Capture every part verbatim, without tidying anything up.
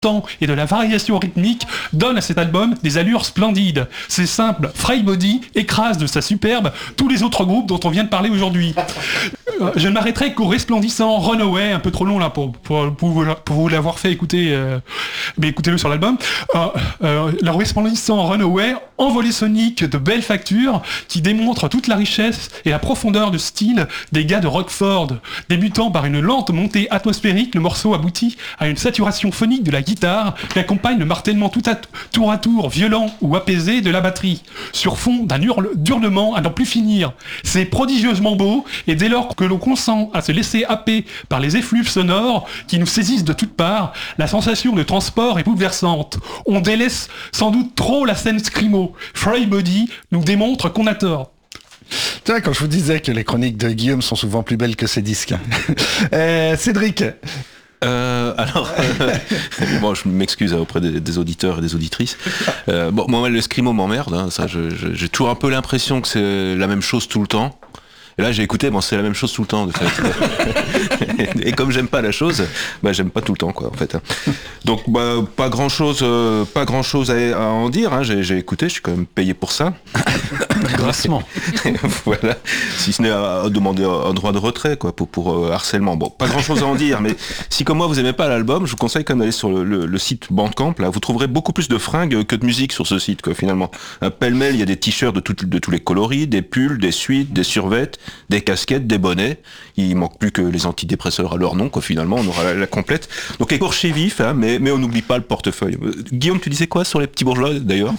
temps et de la variation rythmique donne à cet album des allures splendides. C'est simple, Frail Body écrase de sa superbe tous les autres groupes dont on vient de parler aujourd'hui. Euh, je ne m'arrêterai qu'au resplendissant Runaway, un peu trop long là pour, pour, pour, vous, pour vous l'avoir fait écouter, euh, mais écoutez-le sur l'album. Euh, euh, le resplendissant Runaway, envolée sonique de belle facture, qui démontre toute la richesse et la profondeur de style des gars de Rockford. Débutant par une lente montée atmosphérique, le morceau aboutit à une saturation phonique de la guitare qui accompagne le martèlement tout à tour à tour violent ou apaisé de la batterie, sur fond d'un hurle, d'hurlement à n'en plus finir. C'est prodigieusement beau, et dès lors que l'on consent à se laisser happer par les effluves sonores qui nous saisissent de toutes parts, la sensation de transport est bouleversante. On délaisse sans doute trop la scène scrimo. Frail Body nous démontre qu'on a tort. Tu vois, quand je vous disais que les chroniques de Guillaume sont souvent plus belles que ses disques. euh, Cédric. Euh, alors, euh, bon, je m'excuse auprès des, des auditeurs et des auditrices. Euh, bon, moi, le scrimo m'emmerde. Hein, ça, je, je, j'ai toujours un peu l'impression que c'est la même chose tout le temps. Et là, j'ai écouté, bon, c'est la même chose tout le temps, de fait. Et comme j'aime pas la chose, bah, j'aime pas tout le temps, quoi, en fait. Donc, bah, pas grand chose, euh, pas grand chose à, à en dire. Hein. J'ai, j'ai écouté, je suis quand même payé pour ça. Grassement. Voilà. Si ce n'est à, à demander un droit de retrait, quoi, pour, pour euh, harcèlement. Bon, pas grand chose à en dire, mais si comme moi vous aimez pas l'album, je vous conseille quand même d'aller sur le, le, le site Bandcamp. Là, vous trouverez beaucoup plus de fringues que de musique sur ce site, quoi, finalement. Un pêle-mêle, il y a des t-shirts de, tout, de tous les coloris, des pulls, des suites, des survêtes, des casquettes, des bonnets. Il manque plus que les antidépresseurs à leur nom, quoi, finalement, on aura la, la complète. Donc écorché vif, hein, mais, mais on n'oublie pas le portefeuille. Euh, Guillaume, tu disais quoi sur les petits bourgeois, d'ailleurs?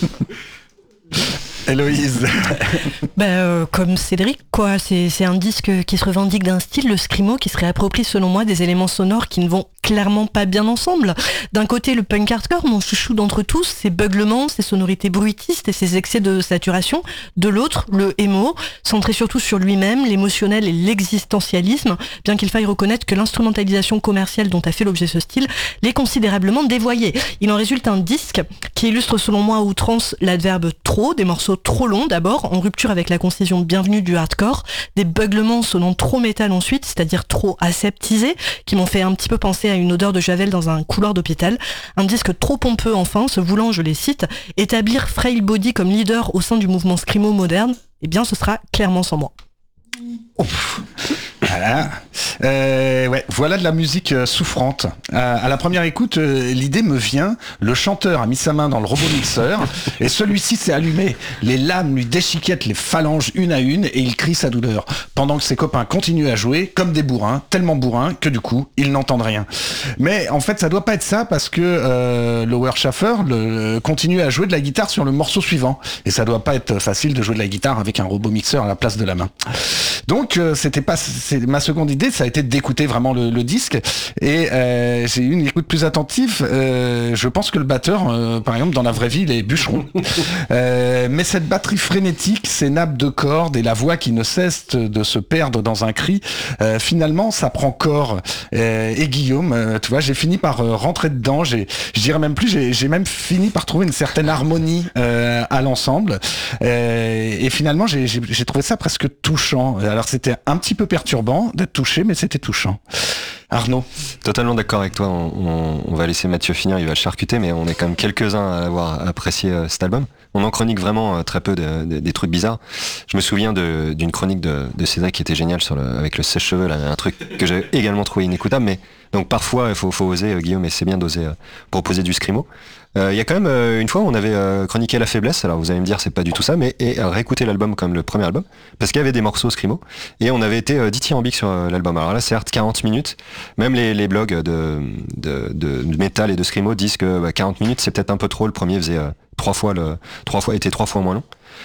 Héloïse. Bah, euh, comme Cédric, quoi. C'est, c'est un disque qui se revendique d'un style, le scrimo, qui se réapproprie selon moi des éléments sonores qui ne vont clairement pas bien ensemble. D'un côté, le punk hardcore, mon chouchou d'entre tous, ses beuglements, ses sonorités bruitistes et ses excès de saturation. De l'autre, le emo, centré surtout sur lui-même, l'émotionnel et l'existentialisme, bien qu'il faille reconnaître que l'instrumentalisation commerciale dont a fait l'objet ce style l'est considérablement dévoyée. Il en résulte un disque qui illustre selon moi à outrance l'adverbe trop, des morceaux trop longs d'abord, en rupture avec la concision bienvenue du hardcore, des beuglements sonnant trop métal ensuite, c'est-à-dire trop aseptisés, qui m'ont fait un petit peu penser à une odeur de javel dans un couloir d'hôpital, un disque trop pompeux enfin, se voulant, je les cite, établir Frail Body comme leader au sein du mouvement scrimo moderne, eh bien ce sera clairement sans moi. Ouf. Voilà. Euh, ouais, voilà de la musique euh, souffrante. Euh, à la première écoute, euh, l'idée me vient. Le chanteur a mis sa main dans le robot mixeur et celui-ci s'est allumé. Les lames lui déchiquettent les phalanges une à une et il crie sa douleur. Pendant que ses copains continuent à jouer comme des bourrins, tellement bourrins que du coup, ils n'entendent rien. Mais en fait, ça doit pas être ça parce que euh, Lower Schaffer le, continue à jouer de la guitare sur le morceau suivant. Et ça doit pas être facile de jouer de la guitare avec un robot mixeur à la place de la main. Donc, euh, c'était pas... C'est ma seconde idée, ça a été d'écouter vraiment le, le disque et euh, j'ai eu une écoute plus attentive. Euh, je pense que le batteur, euh, par exemple, dans la vraie vie, il est bûcheron. euh, mais cette batterie frénétique, ces nappes de cordes et la voix qui ne cesse de se perdre dans un cri, euh, finalement, ça prend corps. Euh, et Guillaume, euh, tu vois, j'ai fini par euh, rentrer dedans. J'ai, je dirais même plus, j'ai, j'ai même fini par trouver une certaine harmonie euh, à l'ensemble. Euh, et finalement, j'ai, j'ai, j'ai trouvé ça presque touchant. Alors, c'était un petit peu perturbant d'être touché, mais c'était touchant. Arnaud. Totalement d'accord avec toi. On, on, on va laisser Mathieu finir, il va charcuter, mais on est quand même quelques-uns à avoir apprécié euh, cet album. On en chronique vraiment euh, très peu de, de, des trucs bizarres. Je me souviens de, d'une chronique de, de Cédric qui était géniale sur le, avec le sèche-cheveux, là, un truc que j'ai également trouvé inécoutable, mais donc parfois il faut, faut oser, euh, Guillaume, et c'est bien d'oser euh, proposer du scrimo. Il euh, y a quand même euh, une fois on avait euh, chroniqué La Faiblesse, alors vous allez me dire c'est pas du tout ça, mais et euh, réécouter l'album comme le premier album, parce qu'il y avait des morceaux scrimo, et on avait été euh, dithyrambique sur euh, l'album. Alors là certes quarante minutes, même les, les blogs de, de, de, de métal et de scrimo disent que bah, quarante minutes c'est peut-être un peu trop, le premier faisait euh, trois fois le trois fois était trois fois moins long.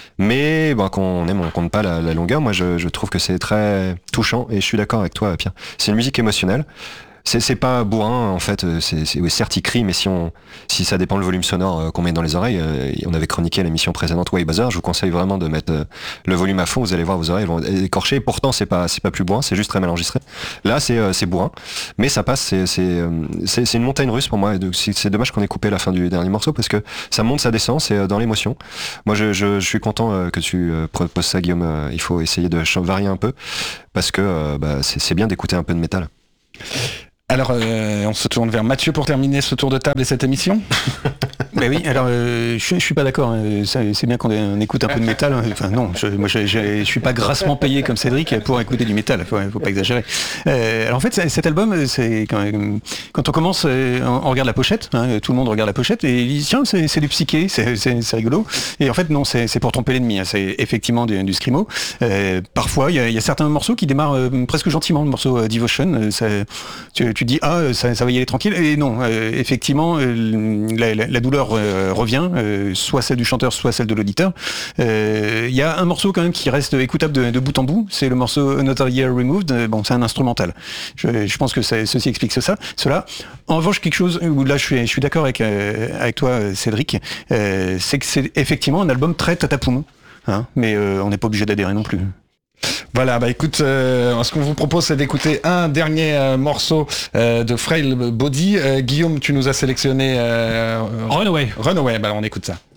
Mais bah, quand on aime, on compte pas la, la longueur. Moi je, je trouve que c'est très touchant, et je suis d'accord avec toi Pierre, c'est une musique émotionnelle. C'est, c'est pas bourrin en fait, c'est, c'est, oui, certes il crie, mais si, on, si ça dépend le volume sonore euh, qu'on met dans les oreilles, euh, on avait chroniqué l'émission précédente Way Buzzer, je vous conseille vraiment de mettre euh, le volume à fond, vous allez voir vos oreilles vont écorcher, pourtant c'est pas, c'est pas plus bourrin, c'est juste très mal enregistré. Là c'est, euh, c'est bourrin, mais ça passe, c'est, c'est, euh, c'est, c'est une montagne russe pour moi, et donc, c'est, c'est dommage qu'on ait coupé la fin du dernier morceau, parce que ça monte, ça descend, c'est euh, dans l'émotion. Moi je, je, je suis content euh, que tu euh, proposes ça Guillaume, euh, il faut essayer de varier un peu, parce que euh, bah, c'est, c'est bien d'écouter un peu de métal. Alors, euh, on se tourne vers Mathieu pour terminer ce tour de table et cette émission. Ben oui, alors euh, je, je suis pas d'accord. Hein. C'est, c'est bien qu'on on écoute un peu de métal. Hein. Enfin non, je, moi je, je, je suis pas grassement payé comme Cédric pour écouter du métal. Faut, faut pas exagérer. Euh, alors en fait, cet album, c'est quand, quand on commence, on regarde la pochette. Hein, tout le monde regarde la pochette et il dit tiens, c'est, c'est du psyché, c'est, c'est, c'est rigolo. Et en fait non, c'est, c'est pour tromper l'ennemi. Hein. C'est effectivement du, du screamo. Euh, parfois, il y, y a certains morceaux qui démarrent euh, presque gentiment. Le morceau euh, Devotion, ça, tu, tu dis ah ça, ça va y aller tranquille. Et non, euh, effectivement, euh, la, la, la douleur Euh, revient, euh, soit celle du chanteur, soit celle de l'auditeur. Il euh, y a un morceau quand même qui reste écoutable de, de bout en bout, c'est le morceau Another Year Removed. Bon, c'est un instrumental. Je, je pense que ça, ceci explique ça. Cela. En revanche, quelque chose où là, je suis, je suis d'accord avec, euh, avec toi, Cédric, euh, c'est que c'est effectivement un album très tatapoum, hein, mais euh, on n'est pas obligé d'adhérer non plus. Voilà, bah écoute, euh, ce qu'on vous propose, c'est d'écouter un dernier euh, morceau euh, de Frail Body. Euh, Guillaume, tu nous as sélectionné euh, Runaway. Runaway, bah on écoute ça.